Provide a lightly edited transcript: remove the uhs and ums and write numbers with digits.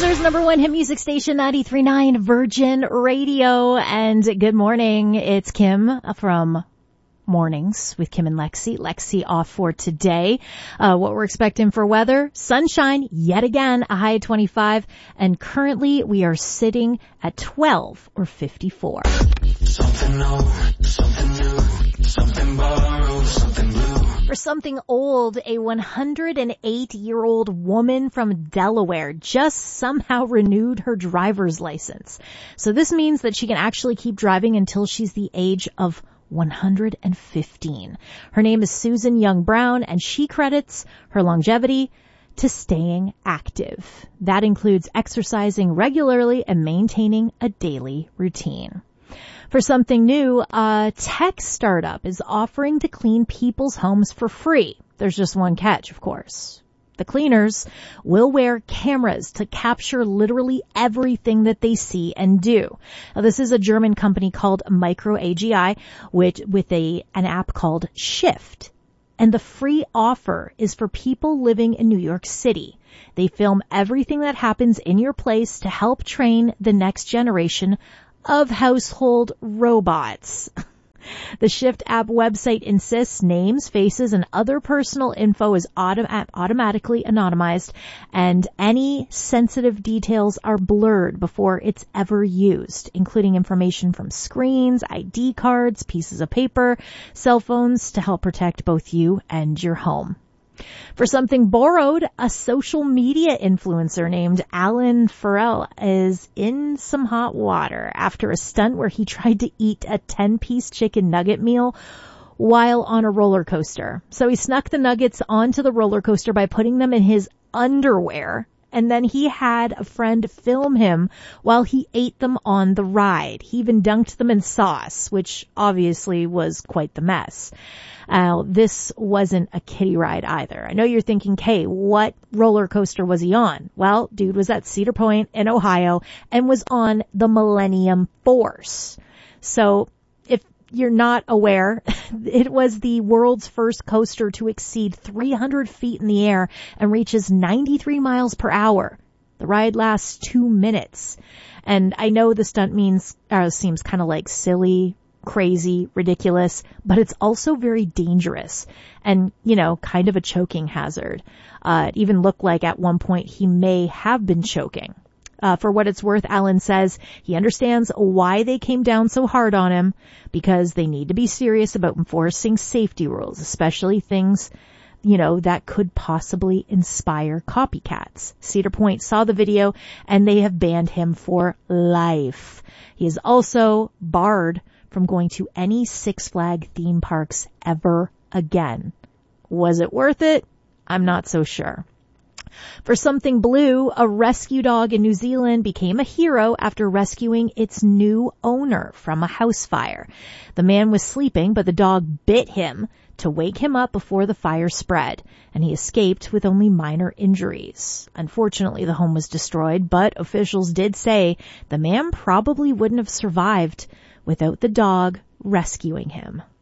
Weather's number one hit music station, 93.9 Virgin Radio. And good morning. It's Kim from Mornings with Kim and Lexi. Lexi off for today. What we're expecting for weather, sunshine yet again, a high of 25. And currently we are sitting at 12 or 54. Something old, something new, something borrowed, something blue. For something old, a 108-year-old woman from Delaware just somehow renewed her driver's license. So this means that she can actually keep driving until she's the age of 115. Her name is Susan Young Brown, and she credits her longevity to staying active. That includes exercising regularly and maintaining a daily routine. For something new, a tech startup is offering to clean people's homes for free. There's just one catch, of course. The cleaners will wear cameras to capture literally everything that they see and do. Now, this is a German company called MicroAGI, with an app called Shift. And the free offer is for people living in New York City. They film everything that happens in your place to help train the next generation of household robots. The Shift app website insists names, faces, and other personal info is automatically anonymized, and any sensitive details are blurred before it's ever used, including information from screens, ID cards, pieces of paper, cell phones, to help protect both you and your home. For something borrowed, a social media influencer named Alan Farrell is in some hot water after a stunt where he tried to eat a 10-piece chicken nugget meal while on a roller coaster. So he snuck the nuggets onto the roller coaster by putting them in his underwear, and then he had a friend film him while he ate them on the ride. He even dunked them in sauce, which obviously was quite the mess. This wasn't a kiddie ride either. I know you're thinking, Kay, what roller coaster was he on? Well, dude was at Cedar Point in Ohio and was on the Millennium Force. So if you're not aware, it was the world's first coaster to exceed 300 feet in the air and reaches 93 miles per hour. The ride lasts 2 minutes. And I know the stunt seems kind of like silly, crazy, ridiculous, but it's also very dangerous and, kind of a choking hazard. It even looked like at one point he may have been choking. For what it's worth, Alan says he understands why they came down so hard on him, because they need to be serious about enforcing safety rules, especially things, that could possibly inspire copycats. Cedar Point saw the video and they have banned him for life. He is also barred from going to any Six Flags theme parks ever again. Was it worth it? I'm not so sure. For something blue, a rescue dog in New Zealand became a hero after rescuing its new owner from a house fire. The man was sleeping, but the dog bit him to wake him up before the fire spread, and he escaped with only minor injuries. Unfortunately, the home was destroyed, but officials did say the man probably wouldn't have survived without the dog rescuing him.